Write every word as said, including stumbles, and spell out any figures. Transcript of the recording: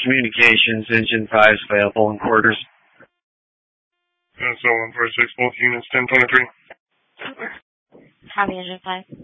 Communications, Engine five is available in quarters. So one four six, both units, ten twenty-three. Copy, Engine five.